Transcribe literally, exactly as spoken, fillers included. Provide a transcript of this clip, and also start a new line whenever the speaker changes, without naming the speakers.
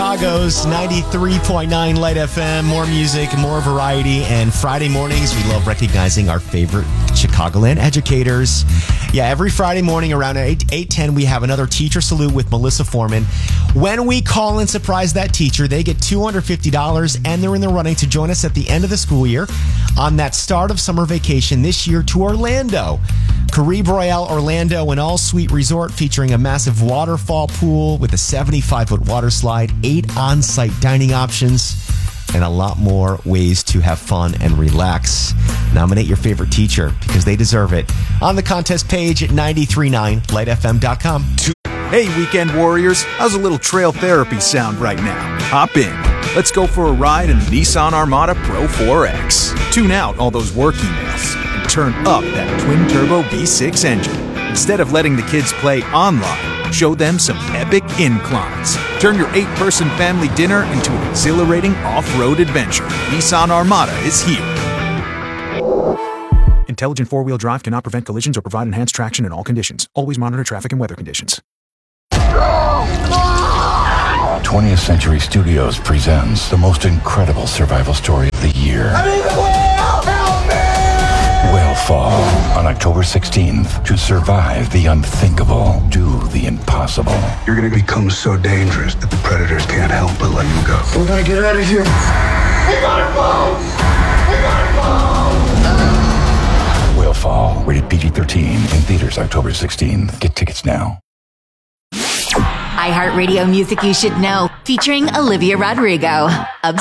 Chicago's ninety-three point nine Light F M. More music, more variety, and Friday mornings, we love recognizing our favorite Chicagoland educators. Yeah, every Friday morning around eight ten, we have another Teacher Salute with Melissa Foreman. When we call and surprise that teacher, they get two hundred fifty dollars, and they're in the running to join us at the end of the school year on that start of summer vacation this year to Orlando. Caribe Royale Orlando, an all-suite resort featuring a massive waterfall pool with a seventy-five foot water slide, eight on-site dining options, and a lot more ways to have fun and relax. Nominate your favorite teacher because they deserve it on the contest page at nine three nine light f m dot com.
Hey, weekend warriors, how's a little trail therapy sound right now? Hop in. Let's go for a ride in the Nissan Armada Pro four X. Tune out all those work emails and turn up that twin-turbo V six engine. Instead of letting the kids play online, show them some epic inclines. Turn your eight-person family dinner into an exhilarating off-road adventure. Nissan Armada is here. Intelligent four-wheel drive cannot prevent collisions or provide enhanced traction in all conditions. Always monitor traffic and weather conditions.
twentieth Century Studios presents the most incredible survival story of the year.
I need the whale! Help me!
Whale Fall on October sixteenth. To survive the unthinkable, do the impossible.
You're gonna become so dangerous that the predators can't help but let you go.
We gotta get out of here. We gotta go! We gotta go!
Whale Fall, rated P G thirteen, in theaters October sixteenth. Get tickets now.
iHeartRadio Music You Should Know, featuring Olivia Rodrigo. Obsessed.